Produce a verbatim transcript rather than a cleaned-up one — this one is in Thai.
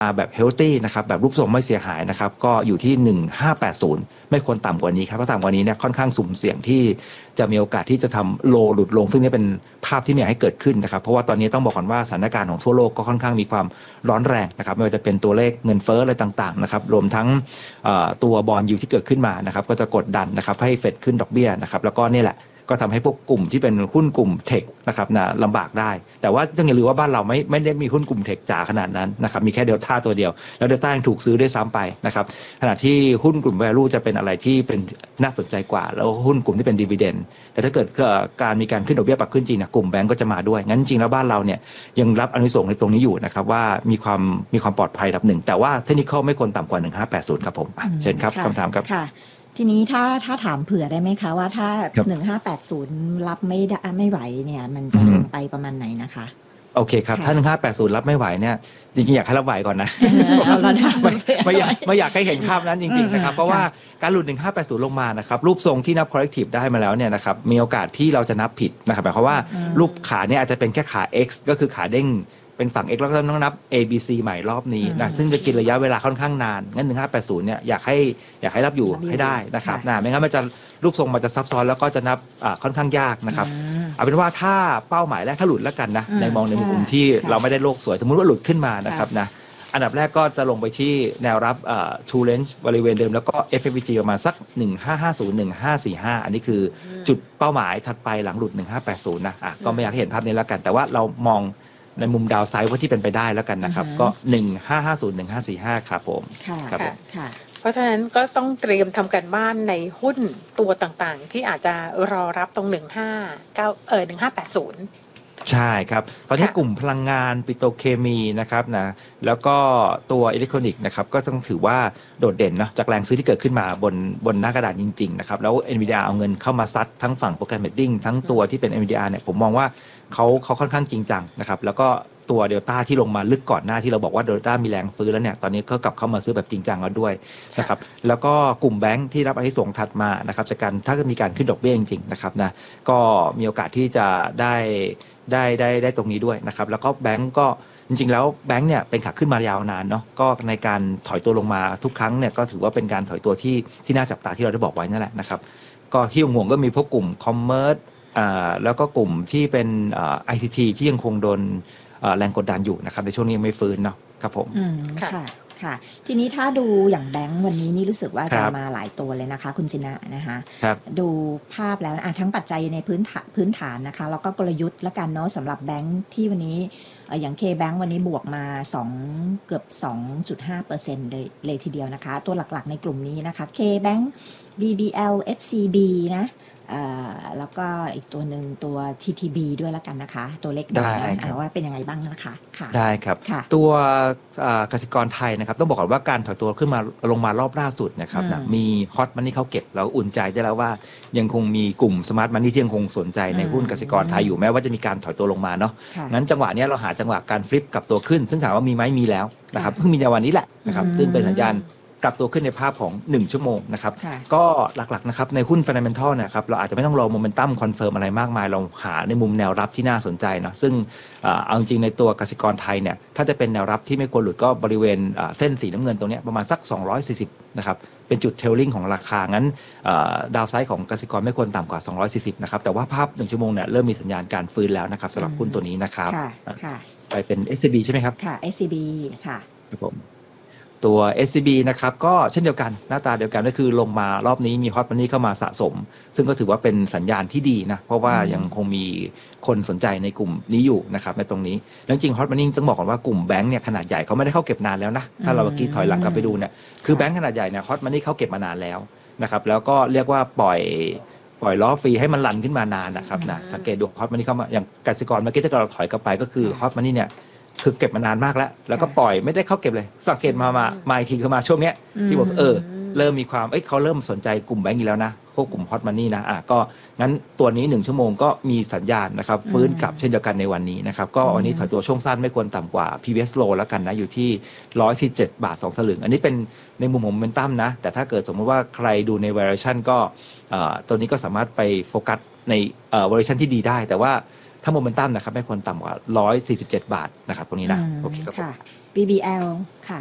แบบเฮลตี้นะครับแบบรูปทรงไม่เสียหายนะครับก็อยู่ที่หนึ่งพันห้าร้อยแปดสิบไม่ควรต่ำกว่านี้ครับเพราะต่ำกว่านี้เนี่ยค่อนข้างสุ่มเสี่ยงที่จะมีโอกาสที่จะทำโลหลุดลงซึ่งนี่เป็นภาพที่ไม่อยากให้เกิดขึ้นนะครับเพราะว่าตอนนี้ต้องบอกก่อนว่าสถานการณ์ของทั่วโลกก็ค่อนข้างมีความร้อนแรงนะครับไม่ว่าจะเป็นตัวเลขเงินเฟ้ออะไรต่างๆนะครับรวมทั้งตัวบอนด์ยิลด์ที่เกิดขึ้นมานะครับก็จะกดดันนะครับให้เฟดขึ้นดอกเบี้ยนะครับแล้วก็นี่แหละก็ทำให้พวกกลุ่มที่เป็นหุ้นกลุ่มเทคนะครับนะลำบากได้แต่ว่าต้องอย่าลืมว่าบ้านเราไม่ไม่ได้มีหุ้นกลุ่มเทคจ๋าขนาดนั้นนะครับมีแค่เดลต้าตัวเดียวแล้วเดลต้ายังถูกซื้อด้วยซ้ำไปนะครับขณะที่หุ้นกลุ่ม value จะเป็นอะไรที่เป็นน่าสนใจกว่าแล้วหุ้นกลุ่มที่เป็น dividend แต่ถ้าเกิดการมีการขึ้นดอกเบี้ยปรับขึ้นจริงนะกลุ่มแบงก์ก็จะมาด้วยงั้นจริงแล้วบ้านเราเนี่ยยังรับอานิสงส์ในตรงนี้อยู่นะครับว่ามีความมีความปลอดภัยระดับหนึ่งแต่ว่าเทคนิคไม่ควรต่ำกว่าหนึ่งพันห้าร้อยแปดสิบครับผมเชิญครับคำถามครับทีนี้ถ้าถ้าถามเผื่อได้ไหมคะว่าถ้าหนึ่งพันห้าร้อยแปดสิบรับไม่ได้ไม่ไหวเนี่ยมันจะลงไปประมาณไหนนะคะโอเคครับถ้าหนึ่งพันห้าร้อยแปดสิบรับไม่ไหวเนี่ยจริงๆอยากให้รับไหวก่อนนะไม่ไม่อยากไม่อยากให้เห็นภาพนั้นจริงๆนะครับเพราะว่าการหลุดหนึ่งพันห้าร้อยแปดสิบลงมานะครับรูปทรงที่นับ corrective ได้มาแล้วเนี่ยนะครับมีโอกาสที่เราจะนับผิดนะครับหมายความว่ารูปขาเนี่ยอาจจะเป็นแค่ขา X ก็คือขาเด้งเป็นฝั่ง X แล้วก็ต้องนับ A B C ใหม่รอบนี้นะซึ่งจะกินระยะเวลาค่อนข้างนานงั้นหนึ่งพันห้าร้อยแปดสิบเนี่ยอยากให้อยากให้รับอยู่ให้ได้นะครับนะไม่งั้นมันจะรูปทรงมันจะซับซ้อนแล้วก็จะนับค่อนข้างยากนะครับเอาเป็นว่าถ้าเป้าหมายแรกถ้าหลุดแล้วกันนะในมองในมุมที่เราไม่ได้โลกสวยสมมติว่าหลุดขึ้นมานะครับนะอันดับแรกก็จะลงไปที่แนวรับเอ่อ true range บริเวณเดิมแล้วก็ เอฟ เอฟ วี จี ประมาณสักหนึ่งพันห้าร้อยห้าสิบ หนึ่งพันห้าร้อยสี่สิบห้าอันนี้คือจุดเป้าหมายถัดไปหลังหลุดหนึ่งพันห้าร้อยแปดสิบนะอ่ะก็ไม่อยากเห็นภาพนี้แล้วกันแต่ว่าเรามองในมุมดาวไซด์ว่าที่เป็นไปได้แล้วกันนะครับก็หนึ่งพันห้าร้อยห้าสิบ หนึ่งพันห้าร้อยสี่สิบห้าครับผมครับค่ะเพราะฉะนั้นก็ต้องเตรียมทำการบ้านในหุ้นตัวต่างๆที่อาจจะรอรับตรงหนึ่งพันห้าร้อยเก้าเอ่อหนึ่งพันห้าร้อยแปดสิบใช่ครับตอนนี้กลุ่มพลังงานปิโตรเคมีนะครับนะแล้วก็ตัวอิเล็กทรอนิกส์นะครับก็ต้องถือว่าโดดเด่นนะจากแรงซื้อที่เกิดขึ้นมาบนบนหน้ากระดานจริงๆนะครับแล้ว Nvidia เอาเงินเข้ามาซัดทั้งฝั่งโปรแกรมเมดดิ้งทั้งตัวที่เป็น Nvidia เนี่ยผมมองว่าเขาเขาค่อนข้างจริงจังนะครับแล้วก็ตัวเดลต้าที่ลงมาลึกก่อนหน้าที่เราบอกว่าเดลต้ามีแรงฟื้นแล้วเนี่ยตอนนี้ก็กลับเข้ามาซื้อแบบจริงจังแล้วด้วยนะครับแล้วก็กลุ่มแบงค์ที่รับอานิสงส์ถัดมานะครับจากการถ้ามีการขึ้นดอกเบี้ยจริงๆนะครับนะก็มีโอกาสที่จะได้ได้ได้ได้ตรงนี้ด้วยนะครับแล้วก็แบงก์ก็จริงๆแล้วแบงก์เนี่ยเป็นขาขึ้นมายาวนานเนาะก็ในการถอยตัวลงมาทุกครั้งเนี่ยก็ถือว่าเป็นการถอยตัวที่ที่น่าจับตาที่เราได้บอกไว้นั่นแหละนะครับก็ที่ห่วงก็มีพวกกลุ่มคอมเมอร์สอ่าแล้วก็กลุ่มที่เป็นอ่า ไอ ที ที ที่ยังคงโดนแรงกดดันอยู่นะครับในช่วงนี้ยังไม่ฟื้นเนาะครับผมอืมค่ะค่ะทีนี้ถ้าดูอย่างแบงก์วันนี้นี่รู้สึกว่าจะมาหลายตัวเลยนะคะคุณจินะนะคะดูภาพแล้วอ่ะทั้งปัจจัยในพื้นฐานพื้นฐานนะคะแล้วก็กลยุทธ์และกันเนาะสำหรับแบงก์ที่วันนี้อย่าง K-Bank วันนี้บวกมาสองเกือบ สองจุดห้าเปอร์เซ็นต์ เลยเลยทีเดียวนะคะตัวหลักๆในกลุ่มนี้นะคะ K-Bank บี บี แอล เอส ซี บี นะแล้วก็อีกตัวหนึ่งตัว ที ที บี ด้วยแล้วกันนะคะตัวเล็กน้อยนะว่าเป็นยังไงบ้างนะคะค่ะได้ครับตัวกสิกรไทยนะครับต้องบอกก่อนว่าการถอยตัวขึ้นมาลงมารอบล่าสุดนะครับนะมีฮอตมันนี่เขาเก็บแล้วอุ่นใจได้แล้วว่ายังคงมีกลุ่มสมาร์ทมันนี่ที่ยังคงสนใจในหุ้นกสิกรไทยอยู่แม้ว่าจะมีการถอยตัวลงมาเนาะงั้นจังหวะนี้เราหาจังหวะการฟลิปกับตัวขึ้นซึ่งถามว่ามีไหมมีแล้วนะครับเพิ่งมีในวันนี้แหละนะครับซึ่งเป็นสัญญาณกลับตัวขึ้นในภาพของหนึ่งชั่วโมงนะครับก็หลักๆนะครับในหุ้น Fundamental เนี่ยครับเราอาจจะไม่ต้องรอโมเมนตัมคอนเฟิร์มอะไรมากมายเราหาในมุมแนวรับที่น่าสนใจนะซึ่งเอาจริงในตัวกสิกรไทยเนี่ยถ้าจะเป็นแนวรับที่ไม่ควรหลุดก็บริเวณเส้นสีน้ำเงินตรงนี้ประมาณสักสองร้อยสี่สิบนะครับเป็นจุดเทลลิงของราคางั้นดาวไซด์ของกสิกรไม่ควรต่ำกว่าสองร้อยสี่สิบนะครับแต่ว่าภาพหนึ่งชั่วโมงเนี่ยเริ่มมีสัญญาณการฟื้นแล้วนะครับสำหรับหุ้นตัวนี้นะครับไปเป็น เอส ซี บี ใช่ไหมครับค่ะ เอส ซี บี ค่ะครับผมตัว เอส ซี บี นะครับก็เช่นเดียวกันหน้าตาเดียวกันก็คือลงมารอบนี้มีฮอตมันนี่เข้ามาสะสมซึ่งก็ถือว่าเป็นสัญญาณที่ดีนะเพราะว่ายังคงมีคนสนใจในกลุ่มนี้อยู่นะครับในตรงนี้แล้วจริงฮอตมันนี่ต้องบอกก่อนว่ากลุ่มแบงค์เนี่ยขนาดใหญ่เขาไม่ได้เข้าเก็บนานแล้วนะถ้าเราเมื่อกี้ถอยหลังกลับไปดูเนี่ยคือแบงค์ขนาดใหญ่เนี่ยฮอตมันนี่เขาเก็บมานานแล้วนะครับแล้วก็เรียกว่าปล่อยปล่อยล้อฟรีให้มันรันขึ้นมานานนะครับนะสังเกตดูฮอตมันนี่เข้ามาอย่างกสิกรเมื่อกี้ถ้าเราถอยกลับไปก็คือฮอตมันนี่เนี่ยคือเก็บมานานมากแล้วแล้วก็ปล่อยไม่ได้เข้าเก็บเลยสังเกตมามามาอีกทีคือมาช่วงเนี้ยที่บอกเออเริ่มมีความเอ้ยเขาเริ่มสนใจกลุ่มแบงก์อีกแล้วนะพวกกลุ่มฮอตมันนี่นะอ่ะก็งั้นตัวนี้หนึ่งชั่วโมงก็มีสัญญาณนะครับฟื้นกลับเช่นเดียวกันในวันนี้นะครับก็วันนี้ถอยตัวช่วงสั้นไม่ควรต่ำกว่า previous low แล้วกันนะอยู่ที่หนึ่งร้อยสี่สิบเจ็ดบาทสองสลึงอันนี้เป็นในมุมของโมเมนตัมนะแต่ถ้าเกิดสมมติว่าใครดูใน variation ก็ตัวนี้ก็สามารถไปโฟกัสใน variation ที่ดีได้แต่ว่าถ้าโมเมนตัมนะครับไม่ควรต่ำกว่าหนึ่งร้อยสี่สิบเจ็ดบาทนะครับตรงนี้นะอืมโอเคครับผมค่ะ บี บี แอล ค่ะ